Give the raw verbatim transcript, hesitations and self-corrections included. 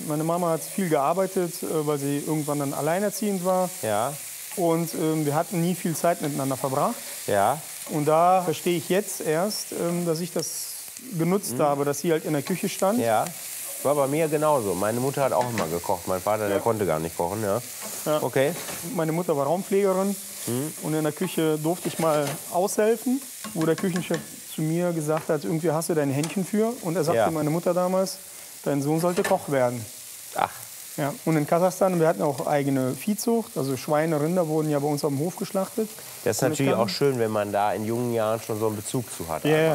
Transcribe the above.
Meine Mama hat viel gearbeitet, äh, weil sie irgendwann dann alleinerziehend war. Ja, Und ähm, wir hatten nie viel Zeit miteinander verbracht. ja. Und da verstehe ich jetzt erst, ähm, dass ich das genutzt habe, dass sie halt in der Küche stand. Ja, war bei mir genauso. Meine Mutter hat auch immer gekocht. Mein Vater, der konnte gar nicht kochen. Ja. Ja. Okay. Meine Mutter war Raumpflegerin und in der Küche durfte ich mal aushelfen, wo der Küchenchef zu mir gesagt hat, irgendwie hast du dein Händchen für. Und er sagte Ja. meine Mutter damals, dein Sohn sollte Koch werden. Ach, Ja. Und in Kasachstan, wir hatten auch eigene Viehzucht, also Schweine, Rinder wurden ja bei uns auf dem Hof geschlachtet. das ist Und ich natürlich kann- auch schön, wenn man da in jungen Jahren schon so einen Bezug zu hat. Ja, ja.